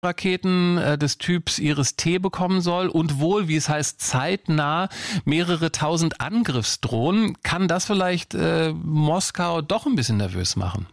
Raketen des Typs Iris-T bekommen soll und wohl, wie es heißt, zeitnah mehrere tausend Angriffsdrohnen. Kann das vielleicht Moskau doch ein bisschen nervös machen?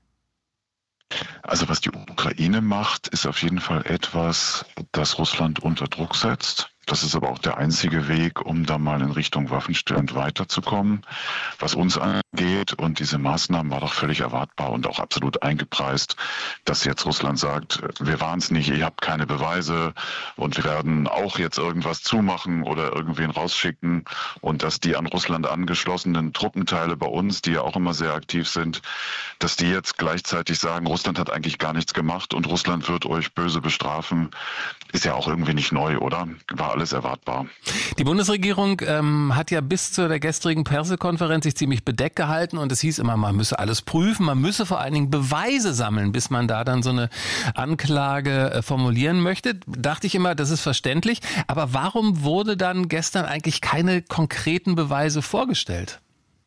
Also was die Ukraine macht, ist auf jeden Fall etwas, das Russland unter Druck setzt. Das ist aber auch der einzige Weg, um da mal in Richtung Waffenstillstand weiterzukommen. Was uns angeht, und diese Maßnahmen war doch völlig erwartbar und auch absolut eingepreist, dass jetzt Russland sagt, wir waren es nicht, ihr habt keine Beweise und wir werden auch jetzt irgendwas zumachen oder irgendwen rausschicken und dass die an Russland angeschlossenen Truppenteile bei uns, die ja auch immer sehr aktiv sind, dass die jetzt gleichzeitig sagen, Russland hat eigentlich gar nichts gemacht und Russland wird euch böse bestrafen, ist ja auch irgendwie nicht neu, oder? War alles erwartbar. Die Bundesregierung hat ja bis zu der gestrigen Pressekonferenz sich ziemlich bedeckt gehalten und es hieß immer, man müsse alles prüfen, man müsse vor allen Dingen Beweise sammeln, bis man da dann so eine Anklage formulieren möchte. Dachte ich immer, das ist verständlich. Aber warum wurde dann gestern eigentlich keine konkreten Beweise vorgestellt?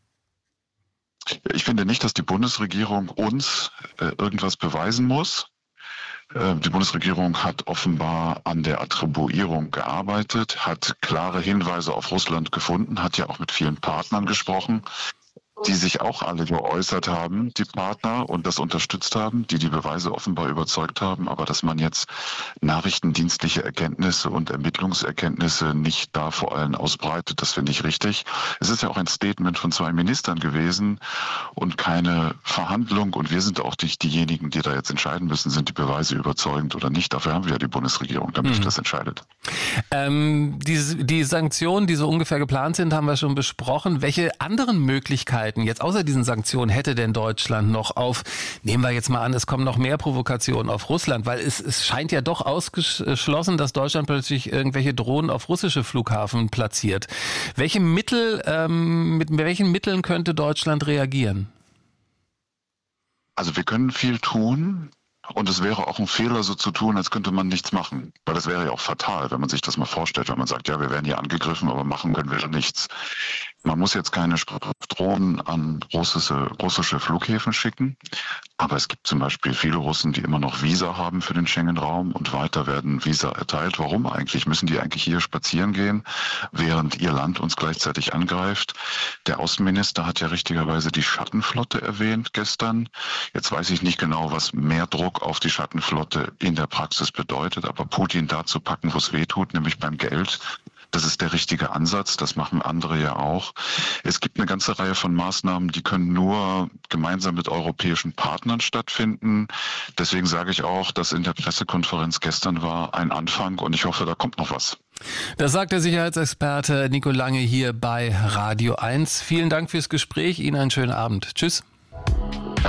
Ich finde nicht, dass die Bundesregierung uns irgendwas beweisen muss. Die Bundesregierung hat offenbar an der Attribuierung gearbeitet, hat klare Hinweise auf Russland gefunden, hat ja auch mit vielen Partnern gesprochen, die sich auch alle geäußert haben, die Partner, und das unterstützt haben, die Beweise offenbar überzeugt haben, aber dass man jetzt nachrichtendienstliche Erkenntnisse und Ermittlungserkenntnisse nicht da vor allen ausbreitet, das finde ich richtig. Es ist ja auch ein Statement von 2 Ministern gewesen und keine Verhandlung, und wir sind auch nicht diejenigen, die da jetzt entscheiden müssen, sind die Beweise überzeugend oder nicht. Dafür haben wir ja die Bundesregierung, damit das entscheidet. Die Sanktionen, die so ungefähr geplant sind, haben wir schon besprochen. Welche anderen Möglichkeiten jetzt außer diesen Sanktionen hätte denn Deutschland noch auf, nehmen wir jetzt mal an, es kommen noch mehr Provokationen auf Russland, weil es scheint ja doch ausgeschlossen, dass Deutschland plötzlich irgendwelche Drohnen auf russische Flughafen platziert. Mit welchen Mitteln könnte Deutschland reagieren? Also wir können viel tun. Und es wäre auch ein Fehler, so zu tun, als könnte man nichts machen. Weil das wäre ja auch fatal, wenn man sich das mal vorstellt, wenn man sagt, ja, wir werden hier angegriffen, aber machen können wir nichts. Man muss jetzt keine Drohnen an russische Flughäfen schicken. Aber es gibt zum Beispiel viele Russen, die immer noch Visa haben für den Schengen-Raum und weiter werden Visa erteilt. Warum eigentlich? Müssen die eigentlich hier spazieren gehen, während ihr Land uns gleichzeitig angreift? Der Außenminister hat ja richtigerweise die Schattenflotte erwähnt gestern. Jetzt weiß ich nicht genau, was mehr Druck auf die Schattenflotte in der Praxis bedeutet, aber Putin da zu packen, wo es weh tut, nämlich beim Geld. Das ist der richtige Ansatz, das machen andere ja auch. Es gibt eine ganze Reihe von Maßnahmen, die können nur gemeinsam mit europäischen Partnern stattfinden. Deswegen sage ich auch, dass in der Pressekonferenz gestern war ein Anfang und ich hoffe, da kommt noch was. Das sagt der Sicherheitsexperte Nico Lange hier bei Radio 1. Vielen Dank fürs Gespräch, Ihnen einen schönen Abend. Tschüss.